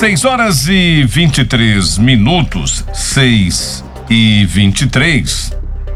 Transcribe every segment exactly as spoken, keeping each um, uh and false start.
seis horas e vinte e três minutos, seis e vinte e três.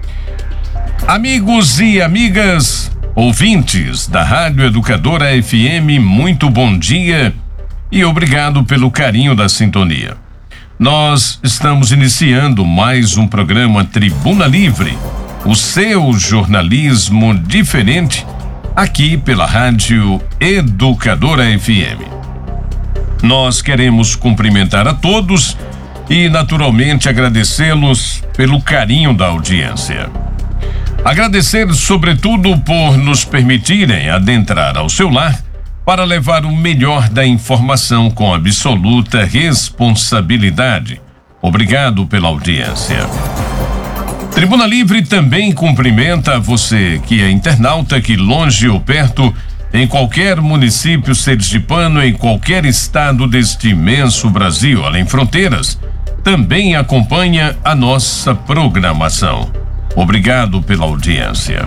Amigos e amigas, ouvintes da Rádio Educadora F M, muito bom dia e obrigado pelo carinho da sintonia. Nós estamos iniciando mais um programa Tribuna Livre, o seu jornalismo diferente, aqui pela Rádio Educadora F M. Nós queremos cumprimentar a todos e, naturalmente, agradecê-los pelo carinho da audiência. Agradecer, sobretudo, por nos permitirem adentrar ao seu lar para levar o melhor da informação com absoluta responsabilidade. Obrigado pela audiência. Tribuna Livre também cumprimenta você que é internauta, que longe ou perto, em qualquer município sergipano, em qualquer estado deste imenso Brasil, além fronteiras, também acompanha a nossa programação. Obrigado pela audiência.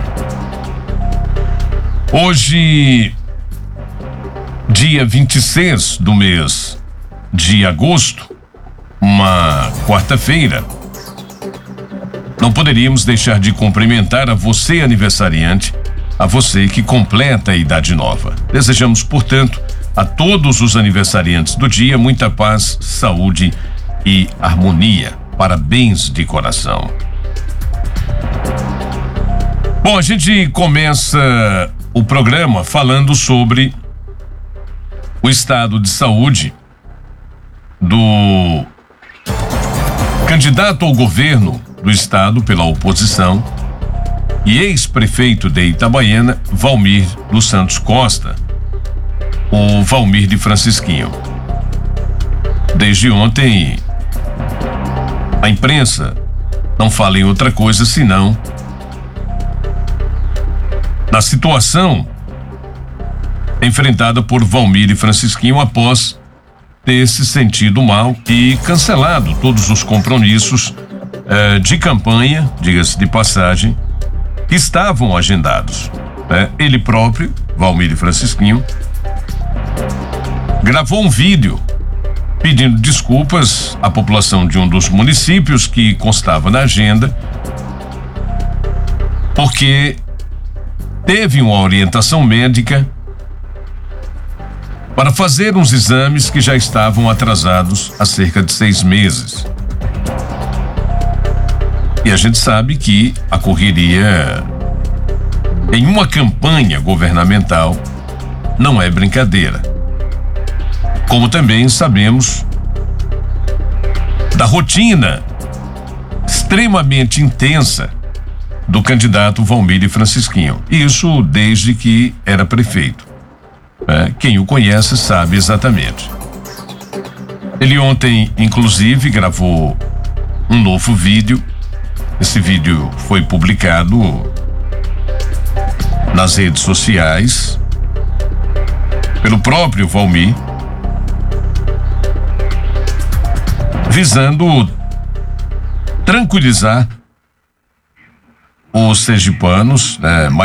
Hoje, dia vinte e seis do mês de agosto, uma quarta-feira, não poderíamos deixar de cumprimentar a você, aniversariante, a você que completa a idade nova. Desejamos, portanto, a todos os aniversariantes do dia muita paz, saúde e harmonia. Parabéns de coração. Bom, a gente começa o programa falando sobre o estado de saúde do candidato ao governo do estado pela oposição e ex-prefeito de Itabaiana, Valmir dos Santos Costa, o Valmir de Francisquinho. Desde ontem, a imprensa não fala em outra coisa senão na situação enfrentada por Valmir e Francisquinho após ter se sentido mal e cancelado todos os compromissos eh, de campanha, diga-se de passagem, que estavam agendados. Né? Ele próprio, Valmir e Francisquinho, gravou um vídeo pedindo desculpas à população de um dos municípios que constava na agenda, porque teve uma orientação médica para fazer uns exames que já estavam atrasados há cerca de seis meses. E a gente sabe que a correria em uma campanha governamental não é brincadeira. Como também sabemos da rotina extremamente intensa do candidato Valmir e Francisquinho. Isso desde que era prefeito. É, quem o conhece sabe exatamente. Ele ontem, inclusive, gravou um novo vídeo. Esse vídeo foi publicado nas redes sociais pelo próprio Valmir, visando tranquilizar os sergipanos, né,